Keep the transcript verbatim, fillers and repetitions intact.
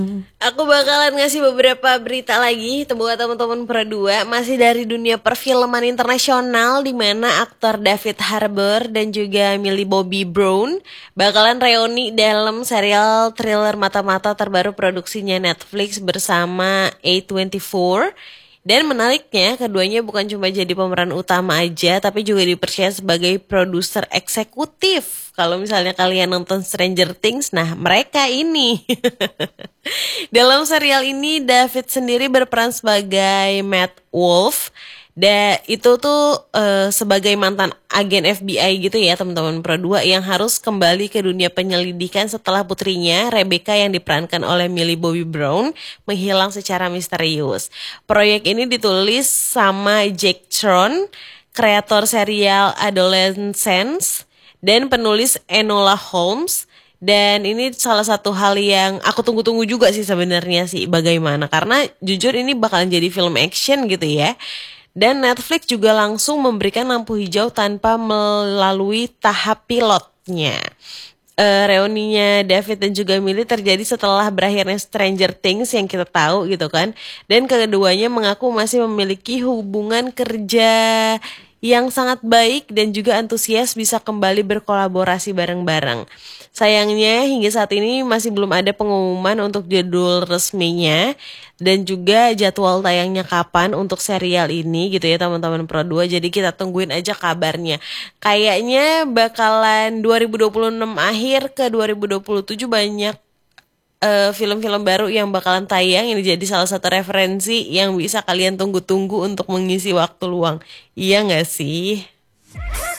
Aku bakalan ngasih beberapa berita lagi buat teman-teman Pro dua, masih dari dunia perfilman internasional, di mana aktor David Harbour dan juga Millie Bobby Brown bakalan reuni dalam serial thriller mata-mata terbaru produksinya Netflix bersama A dua puluh empat. Dan menariknya, keduanya bukan cuma jadi pemeran utama aja, tapi juga dipercaya sebagai produser eksekutif. Kalau misalnya kalian nonton Stranger Things, nah mereka ini. Dalam serial ini, David sendiri berperan sebagai Matt Wolf. Da, itu tuh eh, sebagai mantan agen F B I gitu ya teman-teman Pro dua, yang harus kembali ke dunia penyelidikan setelah putrinya Rebecca yang diperankan oleh Millie Bobby Brown menghilang secara misterius. Proyek ini ditulis sama Jack Tron, kreator serial Adolescence, dan penulis Enola Holmes. Dan ini salah satu hal yang aku tunggu-tunggu juga sih sebenarnya sih, bagaimana. Karena jujur ini bakalan jadi film action gitu ya. Dan Netflix juga langsung memberikan lampu hijau tanpa melalui tahap pilotnya. Eh, reuninya David dan juga Millie terjadi setelah berakhirnya Stranger Things yang kita tahu gitu kan. Dan keduanya mengaku masih memiliki hubungan kerja yang sangat baik dan juga antusias bisa kembali berkolaborasi bareng-bareng. Sayangnya hingga saat ini masih belum ada pengumuman untuk judul resminya dan juga jadwal tayangnya kapan untuk serial ini gitu ya teman-teman Pro dua. Jadi kita tungguin aja kabarnya. Kayaknya bakalan dua ribu dua puluh enam akhir ke dua ribu dua puluh tujuh banyak eh, film-film baru yang bakalan tayang. Ini jadi salah satu referensi yang bisa kalian tunggu-tunggu untuk mengisi waktu luang. Iya nggak sih?